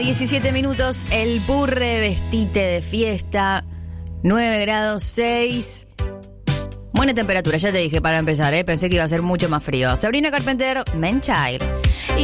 17 minutos, el Purre, vestite de fiesta, 9 grados 6. Buena temperatura, ya te dije para empezar, pensé que iba a ser mucho más frío. Sabrina Carpenter, Man Child.